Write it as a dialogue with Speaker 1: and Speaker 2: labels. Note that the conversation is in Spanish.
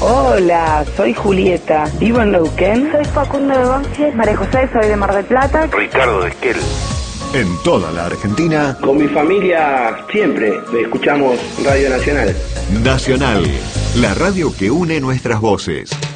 Speaker 1: Hola, soy Julieta, vivo en Neuquén.
Speaker 2: Soy Facundo de Banfield. María José, soy de Mar del Plata.
Speaker 3: Ricardo de Esquel.
Speaker 4: En toda la Argentina.
Speaker 5: Con mi familia siempre escuchamos Radio Nacional.
Speaker 4: Nacional, la radio que une nuestras voces.